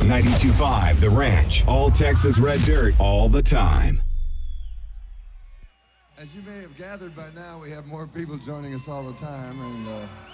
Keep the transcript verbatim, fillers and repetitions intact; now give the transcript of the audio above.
ninety-two point five The Ranch. All Texas Red Dirt, all the time. As you may have gathered by now, we have more people joining us all the time, and uh,